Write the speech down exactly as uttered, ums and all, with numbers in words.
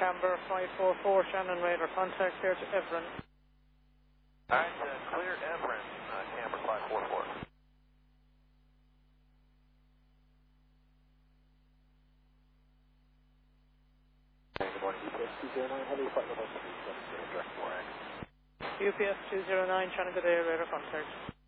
Camber five four four, Shannon radar contact here to Everin. Alright, uh, clear Everin, uh, Camber five four four. Hey, good morning, U P S two zero nine, heavy flight level three seven zero, direct four. U P S two zero nine, Shannon, good day, radar contact.